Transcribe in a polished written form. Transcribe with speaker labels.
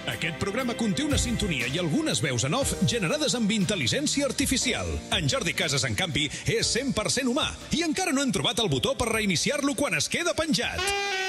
Speaker 1: Aquest programa conté una sintonia i algunes veus en off generades amb intel·ligència artificial. En Jordi Casas, en canvi, és 100% humà i encara no han trobat el botó per reiniciar-lo quan es queda penjat.